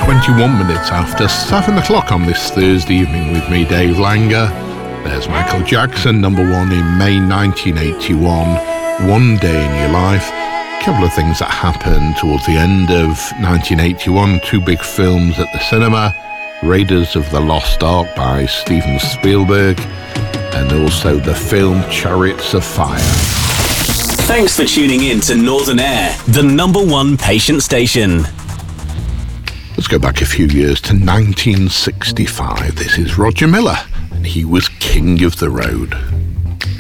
21 minutes after 7 o'clock on this Thursday evening with me, Dave Langer. There's Michael Jackson, number one in May 1981, One Day in Your Life. A couple of things that happened towards the end of 1981, two big films at the cinema, Raiders of the Lost Ark by Steven Spielberg, and also the film Chariots of Fire. Thanks for tuning in to Northern Air, the number one patient station. Let's go back a few years to 1965. This is Roger Miller, and he was king of the road.